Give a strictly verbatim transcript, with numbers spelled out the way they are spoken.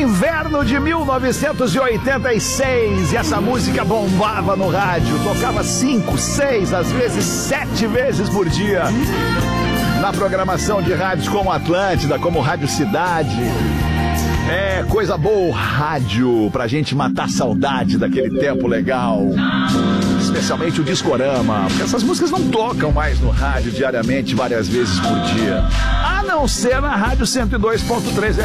inverno de mil novecentos e oitenta e seis, e essa música bombava no rádio, tocava cinco, seis, às vezes sete vezes por dia, na programação de rádios como Atlântida, como Rádio Cidade. É coisa boa o rádio, pra gente matar a saudade daquele tempo legal. Especialmente o Discorama, porque essas músicas não tocam mais no rádio diariamente, várias vezes por dia. A não ser na Rádio cento e dois ponto três